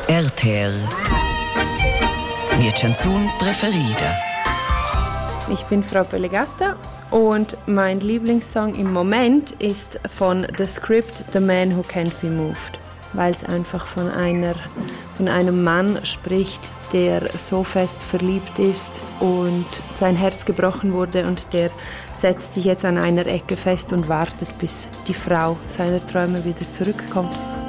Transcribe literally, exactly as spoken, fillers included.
R T R. Mia canzun preferida. Ich bin Frau Pellegata und mein Lieblingssong im Moment ist von The Script, The Man Who Can't Be Moved, weil es einfach von, einer, von einem Mann spricht, der so fest verliebt ist und sein Herz gebrochen wurde und der setzt sich jetzt an einer Ecke fest und wartet, bis die Frau seiner Träume wieder zurückkommt.